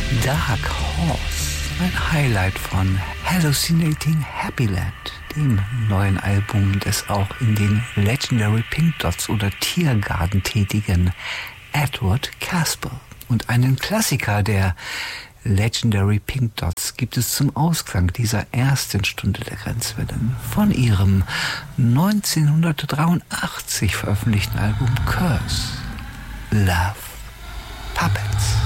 Dark Horse, ein Highlight von Hallucinating Happyland, dem neuen Album des auch in den Legendary Pink Dots oder Tiergarten tätigen Edward Casper. Und einen Klassiker der Legendary Pink Dots gibt es zum Ausklang dieser ersten Stunde der Grenzwellen von ihrem 1983 veröffentlichten Album Curse, Love, Puppets.